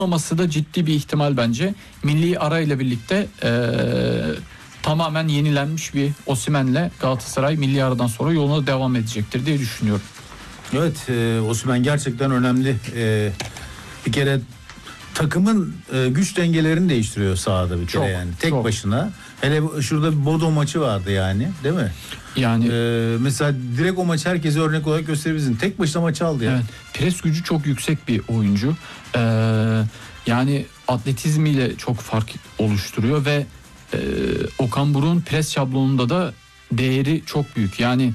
olmaması da ciddi bir ihtimal bence. Milli ara ile birlikte tamamen yenilenmiş bir Osimhen'le Galatasaray milli aradan sonra yoluna devam edecektir diye düşünüyorum. Evet, Osimhen gerçekten önemli. Bir kere takımın güç dengelerini değiştiriyor sahada bir kere yani. Tek başına. Hele şurada bir Bodo maçı vardı yani, değil mi? Yani mesela direkt o maç herkese örnek olarak gösterebilirsin. Tek başına maçı aldı ya. Evet, pres gücü çok yüksek bir oyuncu. Yani atletizmiyle çok fark oluşturuyor ve Okan Buruk'un pres şablonunda da değeri çok büyük. Yani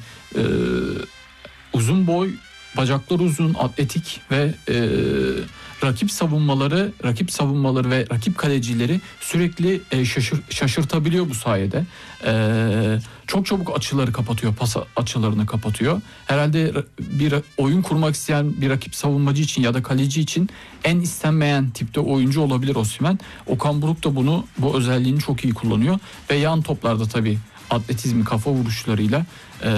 uzun boy, bacaklar uzun, atletik ve rakip savunmaları ve rakip kalecileri sürekli şaşırtabiliyor bu sayede. Çok çabuk açıları kapatıyor, pas açılarını kapatıyor. Herhalde bir oyun kurmak isteyen bir rakip savunmacı için ya da kaleci için en istenmeyen tipte oyuncu olabilir Osimhen. Okan Buruk da bu özelliğini çok iyi kullanıyor ve yan toplarda tabii atletizmi, kafa vuruşlarıyla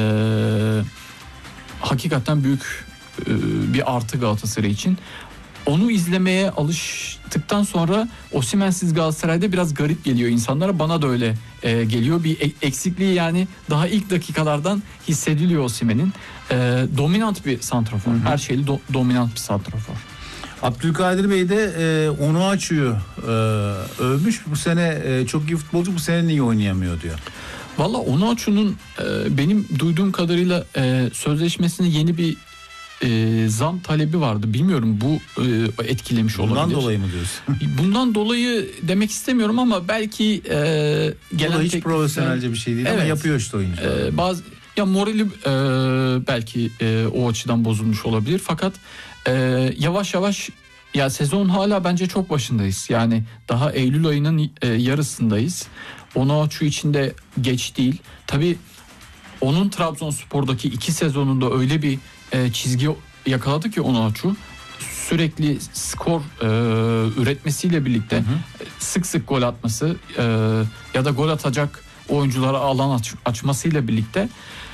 hakikaten büyük bir artı Galatasaray için. Onu izlemeye alıştıktan sonra Osimhen'siz Galatasaray'da biraz garip geliyor insanlara. Bana da öyle geliyor. Bir eksikliği yani daha ilk dakikalardan hissediliyor Osimhen'in. Dominant bir santrafor. Her şeyle dominant bir santrafor. Abdülkadir Bey de onu açıyor. Övmüş bu sene çok iyi futbolcu, bu sene niye oynayamıyor diyor. Valla Onuachu'nun benim duyduğum kadarıyla sözleşmesine yeni bir zam talebi vardı. Bilmiyorum, bu etkilemiş olabilir. Bundan dolayı mı diyorsun? Bundan dolayı demek istemiyorum ama belki gelen hiç profesyonelce bir şey değil, evet, ama yapıyor işte oyuncu. Morali belki o açıdan bozulmuş olabilir. Fakat yavaş yavaş ya sezon hala bence çok başındayız. Yani daha Eylül ayının yarısındayız. Onuachu için de geç değil. Tabii onun Trabzonspor'daki 2 sezonunda öyle bir çizgi yakaladı ki Onuachu, sürekli skor üretmesiyle birlikte sık sık gol atması ya da gol atacak oyunculara alan açmasıyla birlikte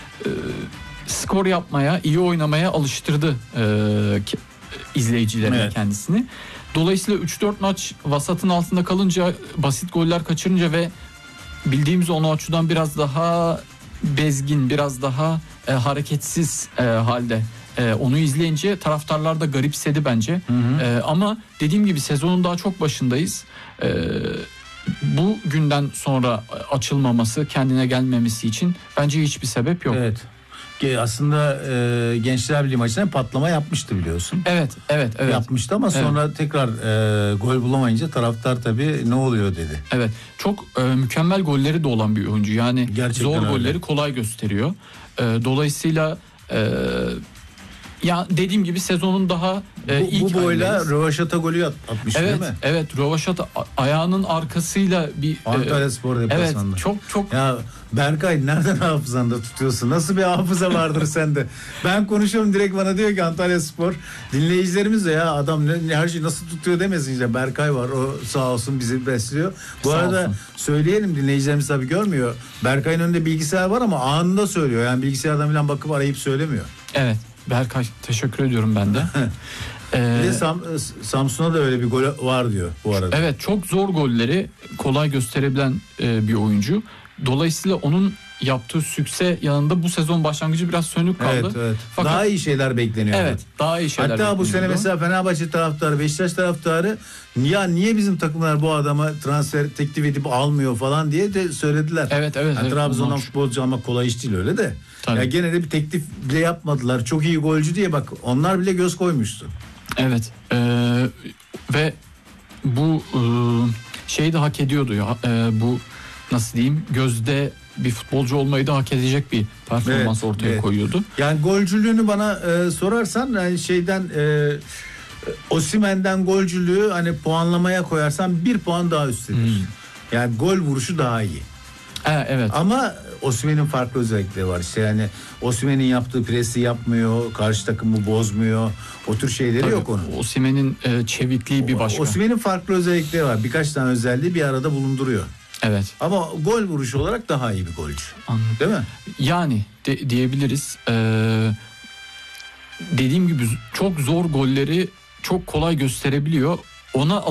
skor yapmaya, iyi oynamaya alıştırdı izleyicilerine kendisini. Dolayısıyla 3-4 maç vasatın altında kalınca, basit goller kaçırınca ve bildiğimiz Onuachu'dan biraz daha bezgin, biraz daha hareketsiz halde onu izleyince taraftarlar da garipsedi bence. Ama dediğim gibi sezonun daha çok başındayız. Bu günden sonra açılmaması, kendine gelmemesi için bence hiçbir sebep yok. Evet. Aslında Gençler Birliği maçında patlama yapmıştı biliyorsun. Evet. Yapmıştı ama sonra tekrar gol bulamayınca taraftar tabii ne oluyor dedi. Evet. Çok mükemmel golleri de olan bir oyuncu. Yani gerçekten zor golleri kolay gösteriyor. Dolayısıyla ya dediğim gibi sezonun daha ilk bu boyla rövaşata golü atmış değil mi? Evet, rövaşata ayağının arkasıyla bir Antalyaspor deplasmanında. Evet, çok. Ya Berkay, nereden hafızanda tutuyorsun? Nasıl bir hafıza vardır sende? Ben konuşuyorum, direkt bana diyor ki Antalyaspor. Dinleyicilerimiz de ya adam her şeyi nasıl tutuyor demesin işte. Berkay var, o sağ olsun bizi besliyor. Bu sağ arada olsun. Söyleyelim, dinleyicilerimiz tabii görmüyor. Berkay'ın önünde bilgisayar var ama anında söylüyor. Yani bilgisayardan falan bakıp arayıp söylemiyor. Evet. Berkay, teşekkür ediyorum ben de. Bir de Samsun'a da öyle bir gol var diyor bu arada. Evet, çok zor golleri kolay gösterebilen bir oyuncu. Dolayısıyla onun yaptığı sükse yanında bu sezon başlangıcı biraz sönük kaldı. Evet. Fakat daha iyi şeyler bekleniyor. Evet, daha iyi şeyler bekleniyor. Hatta bu sene mesela Fenerbahçe taraftarı, Beşiktaş taraftarı ya niye bizim takımlar bu adama transfer teklif edip almıyor falan diye de söylediler. Evet. Yani Trabzon'dan futbolcu almak kolay iş değil, öyle de. Tabii. Ya gene de bir teklif bile yapmadılar. Çok iyi golcü diye bak, onlar bile göz koymuştu. Evet. Ve bu şeyi de hak ediyordu ya. Bu nasıl diyeyim, gözde bir futbolcu olmayı da hak edecek bir performans ortaya koyuyordu. Yani golcülüğünü bana sorarsan yani Osimhen'den golcülüğü hani puanlamaya koyarsan 1 puan daha üsttedir. Yani gol vuruşu daha iyi. Evet. Ama Osimhen'in farklı özellikleri var. İşte yani Osimhen'in yaptığı presi yapmıyor, karşı takımı bozmuyor. O tür şeyleri yok onun. Osimhen'in çevikliği bir başka. Osimhen'in farklı özellikleri var. Birkaç tane özelliği bir arada bulunduruyor. Evet. Ama gol vuruşu olarak daha iyi bir golcü. Anladım. Değil mi? Yani diyebiliriz. Dediğim gibi çok zor golleri çok kolay gösterebiliyor. Ona